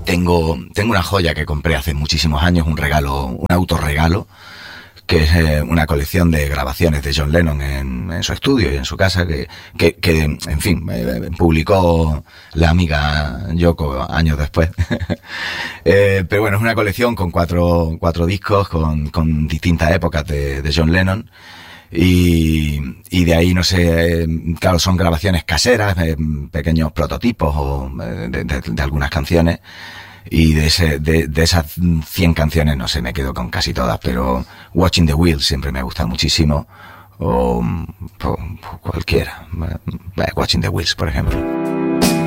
tengo una joya que compré hace muchísimos años, un autorregalo, que es una colección de grabaciones de John Lennon en su estudio y en su casa, que en fin, publicó la amiga Yoko años después. Pero bueno, es una colección con cuatro discos con distintas épocas de John Lennon. Y de ahí, no sé, claro, son grabaciones caseras, pequeños prototipos de algunas canciones. Y de esas 100 canciones, no sé, me quedo con casi todas, pero Watching the Wheels siempre me gusta muchísimo, o cualquiera, Watching the Wheels, por ejemplo.